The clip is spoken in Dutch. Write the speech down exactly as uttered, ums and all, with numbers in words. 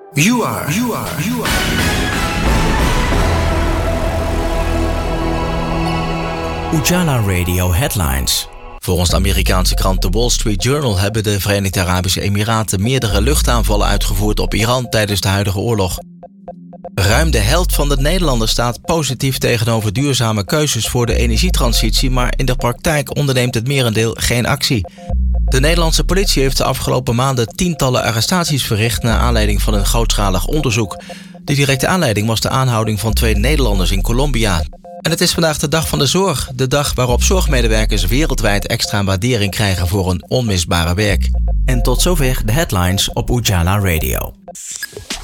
You are, you are, you are. Ujala Radio Headlines. Volgens de Amerikaanse krant The Wall Street Journal hebben de Verenigde Arabische Emiraten meerdere luchtaanvallen uitgevoerd op Iran tijdens de huidige oorlog. Ruim de helft van de Nederlanders staat positief tegenover duurzame keuzes voor de energietransitie, maar in de praktijk onderneemt het merendeel geen actie. De Nederlandse politie heeft de afgelopen maanden tientallen arrestaties verricht naar aanleiding van een grootschalig onderzoek. De directe aanleiding was de aanhouding van twee Nederlanders in Colombia. En het is vandaag de dag van de zorg, de dag waarop zorgmedewerkers wereldwijd extra waardering krijgen voor hun onmisbare werk. En tot zover de headlines op Ujala Radio.